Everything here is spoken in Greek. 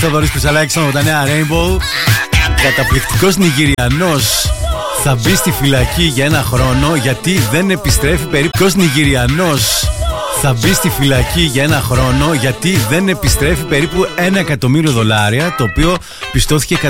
Θοδωρής Πισαλάκης από τα νέα Rainbow. Καταπληκτικός Νιγηριανός θα μπει στη φυλακή για 1 χρόνο γιατί δεν επιστρέφει περίπου. Νιγηριανός θα μπει στη φυλακή για 1 χρόνο γιατί δεν επιστρέφει περίπου $1 εκατομμύριο, το οποίο πιστώθηκε